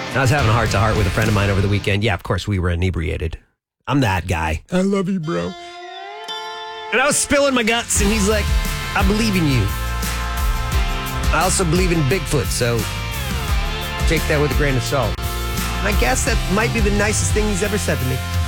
I was having a heart-to-heart with a friend of mine over the weekend. Yeah, of course, we were inebriated. I'm that guy. I love you, bro. And I was spilling my guts, and he's like, I believe in you. I also believe in Bigfoot, so take that with a grain of salt. And I guess that might be the nicest thing he's ever said to me.